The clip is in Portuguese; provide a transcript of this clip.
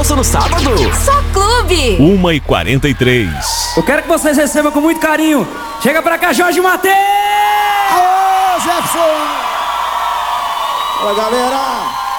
almoço no sábado? Só Clube. 1h43. Eu quero que vocês recebam com muito carinho. Chega pra cá, Jorge Mateus! Aô, Jefferson! Fala, galera!